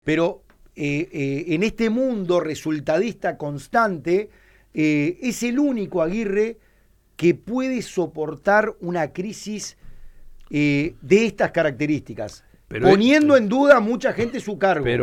Pero en este mundo resultadista constante, es el único Aguirre que puede soportar una crisis de estas características, poniendo en duda a mucha gente su cargo.